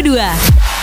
2.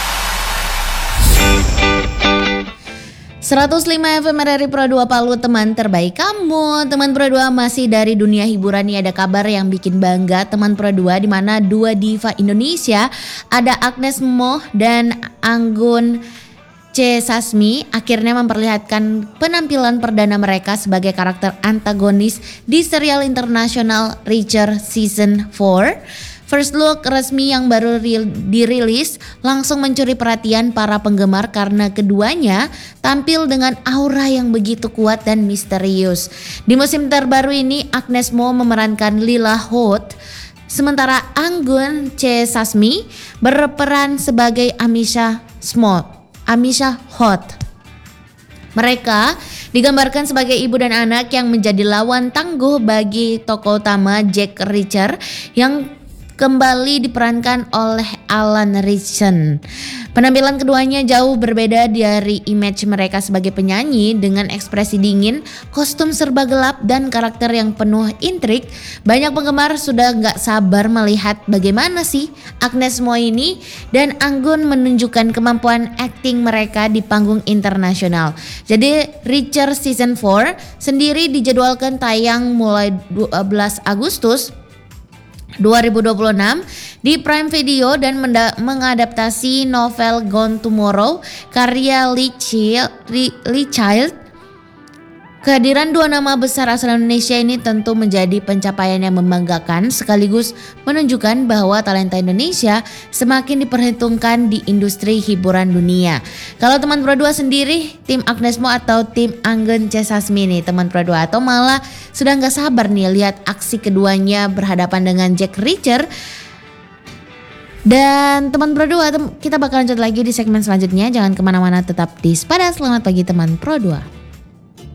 105 FM RRI Pro 2 Palu, teman terbaik kamu. Teman Pro 2 masih dari dunia hiburan nih, ada kabar yang bikin bangga teman Pro 2, di mana dua diva Indonesia, ada Agnes Mo dan Anggun C. Sasmi, akhirnya memperlihatkan penampilan perdana mereka sebagai karakter antagonis di serial internasional Reacher Season 4. First look resmi yang baru dirilis langsung mencuri perhatian para penggemar karena keduanya tampil dengan aura yang begitu kuat dan misterius. Di musim terbaru ini Agnes Mo memerankan Lila Hoth, sementara Anggun C. Sasmi berperan sebagai Amisha Hoth. Mereka digambarkan sebagai ibu dan anak yang menjadi lawan tangguh bagi tokoh utama Jack Reacher yang kembali diperankan oleh Alan Ritchson. Penampilan keduanya jauh berbeda dari image mereka sebagai penyanyi, dengan ekspresi dingin, kostum serba gelap, dan karakter yang penuh intrik. Banyak penggemar sudah gak sabar melihat bagaimana sih Agnes Mo ini dan Anggun menunjukkan kemampuan akting mereka di panggung internasional. Jadi Reacher Season 4 sendiri dijadwalkan tayang mulai 12 Agustus 2026 di Prime Video dan mengadaptasi novel Gone Tomorrow karya Lee Child. Kehadiran dua nama besar asal Indonesia ini tentu menjadi pencapaian yang membanggakan, sekaligus menunjukkan bahwa talenta Indonesia semakin diperhitungkan di industri hiburan dunia. Kalau teman Pro 2 sendiri, tim Agnes Mo atau tim Anggun C. Sasmi nih teman Pro 2, atau malah sudah gak sabar nih lihat aksi keduanya berhadapan dengan Jack Reacher? Dan teman Pro 2, kita bakal lanjut lagi di segmen selanjutnya. Jangan kemana-mana, tetap di Sepada. Selamat pagi teman Pro 2.